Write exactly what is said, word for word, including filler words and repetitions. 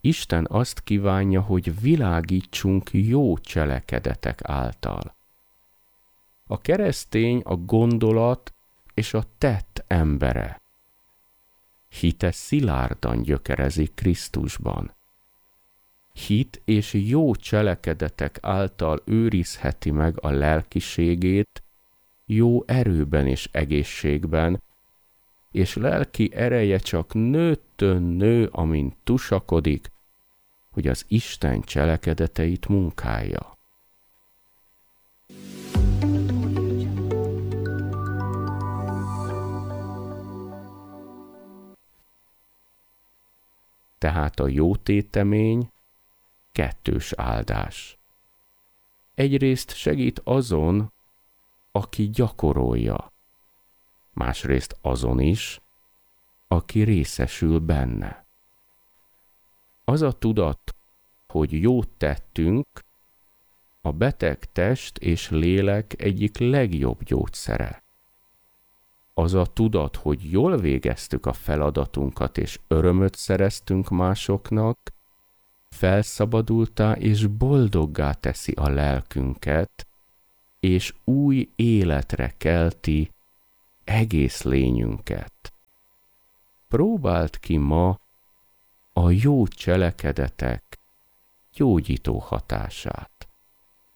Isten azt kívánja, hogy világítsunk jó cselekedetek által. A keresztény a gondolat és a tett embere. Hite szilárdan gyökerezik Krisztusban. Hit és jó cselekedetek által őrizheti meg a lelkiségét jó erőben és egészségben, és lelki ereje csak nőttön nő, amint tusakodik, hogy az Isten cselekedeteit munkálja. Tehát a jó tétemény kettős áldás. Egyrészt segít azon, aki gyakorolja, másrészt azon is, aki részesül benne. Az a tudat, hogy jót tettünk, a beteg test és lélek egyik legjobb gyógyszere. Az a tudat, hogy jól végeztük a feladatunkat és örömöt szereztünk másoknak, felszabadultá és boldoggá teszi a lelkünket, és új életre kelti egész lényünket. Próbáld ki ma a jó cselekedetek gyógyító hatását.